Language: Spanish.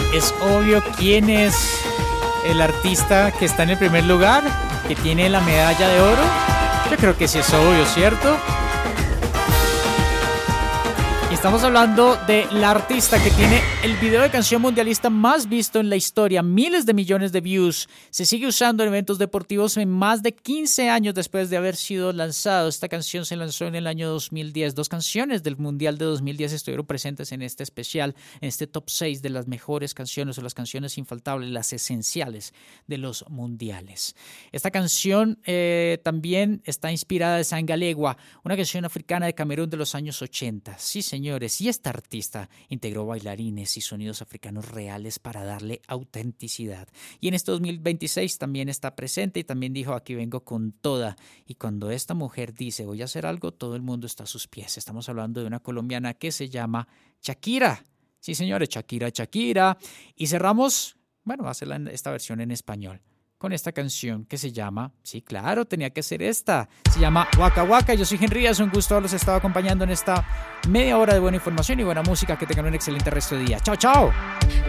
Es obvio quién es el artista que está en el primer lugar, que tiene la medalla de oro. Yo creo que sí es obvio, ¿cierto? Y estamos hablando de la artista que tiene el video de canción mundialista más visto en la historia, miles de millones de views. Se sigue usando en eventos deportivos en más de 15 años después de haber sido lanzado. Esta canción se lanzó en el año 2010. 2 canciones del Mundial de 2010 estuvieron presentes en este especial, en este top 6 de las mejores canciones o las canciones infaltables, las esenciales de los mundiales. Esta canción también está inspirada de Sangalegua, una canción africana de Camerún de los años 80. Sí, señores, y esta artista integró bailarines y sonidos africanos reales para darle autenticidad. Y en este 2026 también está presente y también dijo: aquí vengo con toda. Y cuando esta mujer dice voy a hacer algo, todo el mundo está a sus pies. Estamos hablando de una colombiana que se llama Shakira. Sí, señores, Shakira. Y cerramos, bueno, va a ser esta versión en español, con esta canción que se llama, sí, claro, tenía que ser esta, se llama Waka Waka. Yo soy Henry, es un gusto haberlos estado acompañando en esta media hora de buena información y buena música. Que tengan un excelente resto de día. Chao, chao.